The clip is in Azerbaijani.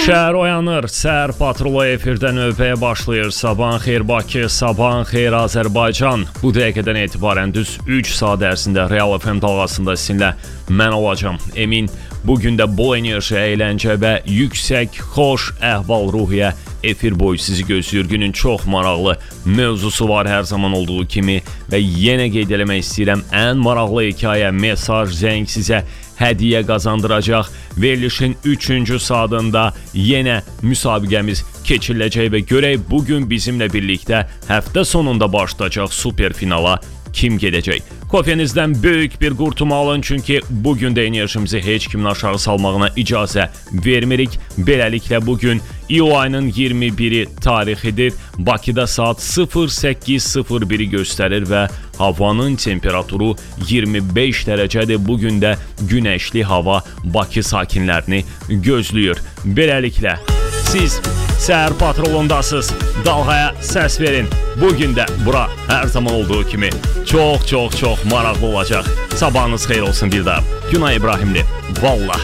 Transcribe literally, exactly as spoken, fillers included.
Şəhər oyanır, səhər patrolu efirdə növbəyə başlayır. Sabahın xeyir Bakı, sabahın xeyir Azərbaycan. Bu dəqiqədən etibarən düz üç saat ərzində Real F M dalğasında sizinlə mən olacağım. Emin, bugün də bol enerji, əyləncə və yüksək, xoş əhval-ruhiyyə efir boyu sizi gözləyir. Günün çox maraqlı mövzusu var hər zaman olduğu kimi və yenə qeyd eləmək istəyirəm, ən maraqlı hekayə, mesaj, zəng sizə hədiyyə qazandıracaq. Verilişin üçüncü saatında yenə müsabiqəmiz keçiriləcək və görək bugün bizimlə birlikdə həftə sonunda başlayacaq super finala kim gedəcək? Kofenizdən böyük bir qurtuma alın, çünki bugün də enerjimizi heç kimin aşağı salmağına icazə vermirik. Beləliklə bugün iyul ayının iyirmi biri tarixidir. Bakıda saat sıfır səkkiz sıfır biri göstərir və havanın temperaturu iyirmi beş dərəcədir. Bugün də günəşli hava Bakı sakinlərini gözləyir. Beləliklə siz səhər patrolundasınız. Dalğaya səs verin. Bugün də bura hər zaman olduğu kimi çox çox çox maraqlı olacaq. Sabahınız xeyir olsun bir daha. Günay İbrahimli. Vallah.